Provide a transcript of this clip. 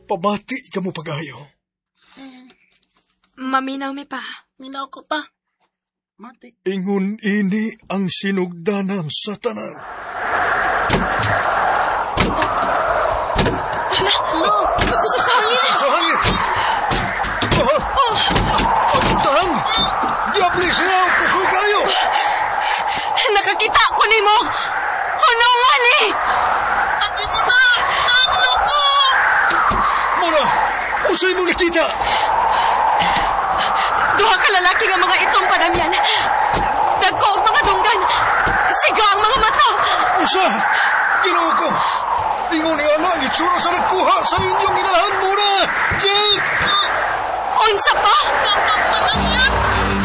Pamati ka mo pagayo. Maminaw mi pa. Minaw ko pa. Mati. Ingon ini ang sinugdanan sa tanan. Kusog sa hangin. Sa hangin! Pagtahan! Diabli sila ang kusugayo! Nakakita ko ni mo. Hunungan ni. Ati mo na! Naglo ko! Muna! Usay mo nakita! Duha ka lalaki nga mga itong padamyan. Dagko og mga dunggan. Siga ang mga mata. Usa! Ginoo ko! Ingon ni Ana ang itsura sa nagkuha sa inyong inahan muna! Jake! Unsa pa? Kapag padamyan!